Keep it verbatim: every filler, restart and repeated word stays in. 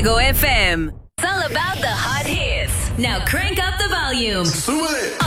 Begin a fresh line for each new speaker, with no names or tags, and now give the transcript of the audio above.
Fuego F M. It's all about the hot hits. Now crank up the volume.
Súbele.